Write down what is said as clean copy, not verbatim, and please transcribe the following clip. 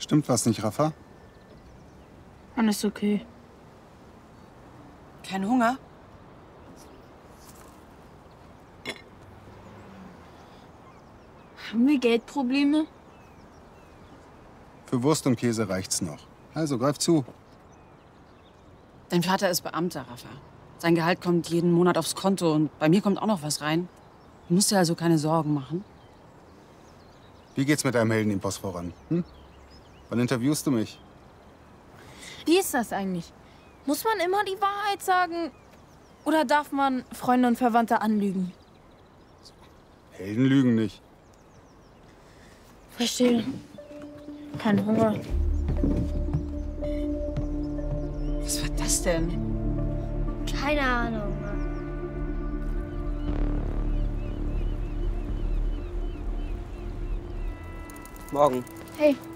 Stimmt was nicht, Rafa? Alles okay. Kein Hunger? Haben wir Geldprobleme? Für Wurst und Käse reicht's noch. Also, greif zu. Dein Vater ist Beamter, Rafa. Sein Gehalt kommt jeden Monat aufs Konto und bei mir kommt auch noch was rein. Du musst dir also keine Sorgen machen. Wie geht's mit deinem Heldenimpuls voran? Hm? Wann interviewst du mich? Wie ist das eigentlich? Muss man immer die Wahrheit sagen? Oder darf man Freunde und Verwandte anlügen? Helden lügen nicht. Verstehe. Kein Hunger. Was war das denn? Keine Ahnung. Morgen. Hey.